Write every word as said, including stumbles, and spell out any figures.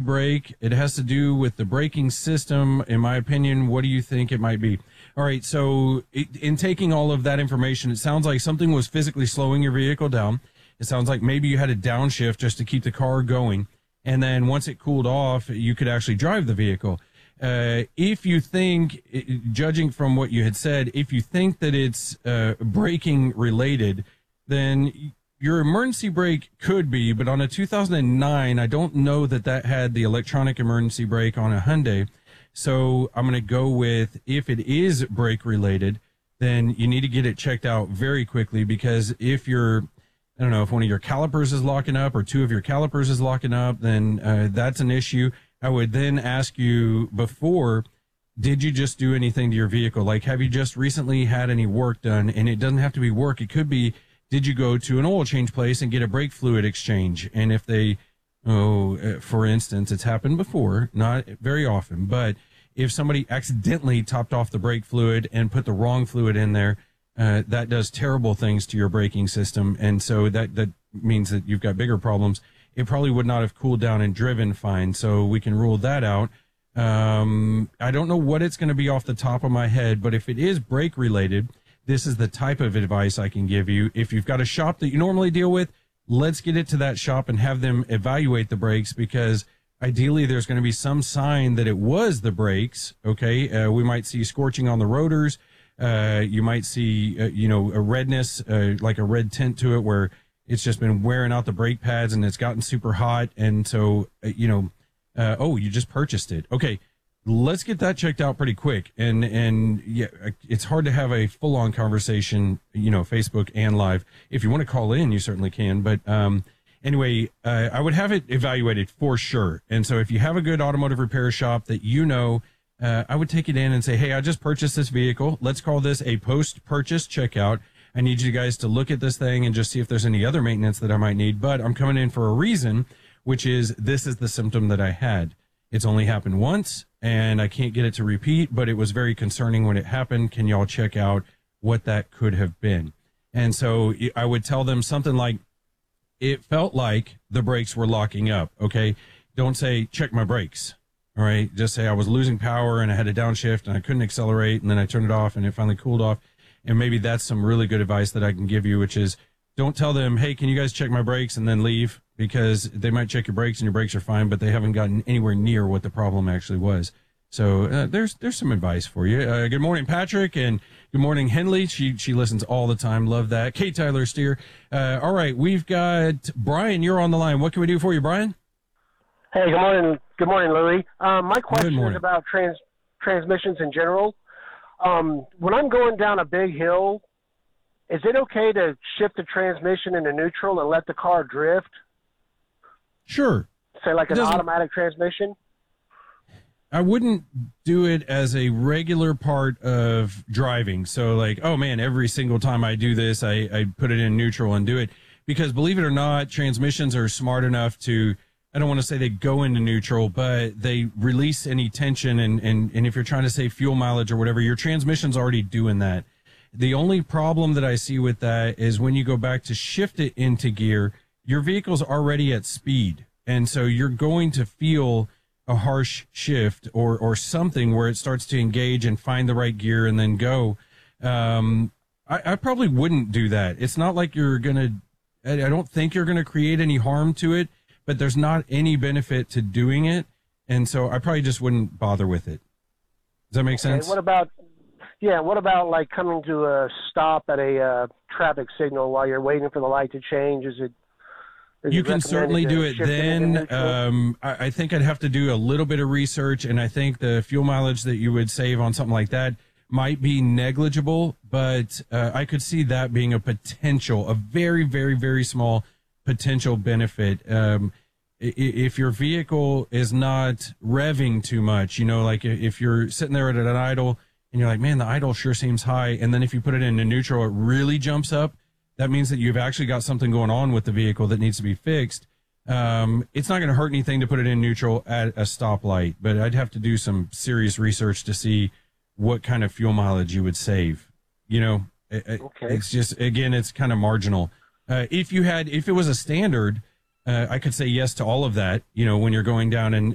brake. It has to do with the braking system. In my opinion, what do you think it might be? All right, so it, in taking all of that information, it sounds like something was physically slowing your vehicle down. It sounds like maybe you had a downshift just to keep the car going. And then once it cooled off, you could actually drive the vehicle. Uh, if you think, judging from what you had said, if you think that it's uh, braking related, then your emergency brake could be, but on a two thousand nine, I don't know that that had the electronic emergency brake on a Hyundai. So I'm going to go with, if it is brake related, then you need to get it checked out very quickly, because if you're, I don't know, if one of your calipers is locking up or two of your calipers is locking up, then uh, that's an issue. I would then ask you before, did you just do anything to your vehicle? Like, have you just recently had any work done? And it doesn't have to be work. It could be, did you go to an oil change place and get a brake fluid exchange? And if they, oh, uh, for instance, it's happened before, not very often, but if somebody accidentally topped off the brake fluid and put the wrong fluid in there, uh, that does terrible things to your braking system. And so that, that means that you've got bigger problems. It probably would not have cooled down and driven fine. So we can rule that out. Um, I don't know what it's going to be off the top of my head, but if it is brake related, this is the type of advice I can give you. If you've got a shop that you normally deal with, let's get it to that shop and have them evaluate the brakes, because ideally there's going to be some sign that it was the brakes. Okay. Uh, we might see scorching on the rotors. Uh, you might see, uh, you know, a redness, uh, like a red tint to it where it's just been wearing out the brake pads and it's gotten super hot. And so, uh, you know, uh, oh, you just purchased it. Okay. Let's get that checked out pretty quick. And, and yeah, it's hard to have a full on conversation, you know, Facebook and live. If you want to call in, you certainly can. But, um, anyway, uh, I would have it evaluated for sure. And so if you have a good automotive repair shop that you know, uh, I would take it in and say, hey, I just purchased this vehicle. Let's call this a post-purchase checkout. I need you guys to look at this thing and just see if there's any other maintenance that I might need. But I'm coming in for a reason, which is this is the symptom that I had. It's only happened once, and I can't get it to repeat, but it was very concerning when it happened. Can y'all check out what that could have been? And so I would tell them something like, it felt like the brakes were locking up. Okay. Don't say, check my brakes. All right. Just say I was losing power and I had a downshift and I couldn't accelerate, and then I turned it off and it finally cooled off. And maybe that's some really good advice that I can give you, which is don't tell them, hey, can you guys check my brakes, and then leave, because they might check your brakes and your brakes are fine, but they haven't gotten anywhere near what the problem actually was. So uh, there's there's some advice for you. Uh, good morning, Patrick, and good morning, Henley. She she listens all the time. Love that. Kate Tyler Steer. Uh, all right, we've got Brian. You're on the line. What can we do for you, Brian? Hey, good morning. Good morning, Louie. Um, my question is about trans transmissions in general. Um, when I'm going down a big hill, is it okay to shift the transmission into neutral and let the car drift? Sure. Say like an automatic transmission? I wouldn't do it as a regular part of driving. So like, oh man, every single time I do this, I, I put it in neutral and do it. Because believe it or not, transmissions are smart enough to, I don't want to say they go into neutral, but they release any tension. And, and, and if you're trying to save fuel mileage or whatever, your transmission's already doing that. The only problem that I see with that is when you go back to shift it into gear, your vehicle's already at speed. And so you're going to feel a harsh shift or, or something where it starts to engage and find the right gear and then go. Um, I, I probably wouldn't do that. It's not like you're going to, I don't think you're going to create any harm to it, but there's not any benefit to doing it. And so I probably just wouldn't bother with it. Does that make okay, sense? What about, yeah, what about like coming to a stop at a uh, traffic signal while you're waiting for the light to change? Is it, is you it can certainly do it then. It um, I, I think I'd have to do a little bit of research, and I think the fuel mileage that you would save on something like that might be negligible, but uh, I could see that being a potential, a very, very, very small potential benefit. Um, if your vehicle is not revving too much, you know, like if you're sitting there at an idle and you're like, man, the idle sure seems high. And then if you put it into neutral, it really jumps up. That means that you've actually got something going on with the vehicle that needs to be fixed. Um, it's not going to hurt anything to put it in neutral at a stoplight, but I'd have to do some serious research to see what kind of fuel mileage you would save. You know, it, okay. It's just, again, it's kind of marginal. Uh, if you had, if it was a standard, uh, I could say yes to all of that, you know, when you're going down and,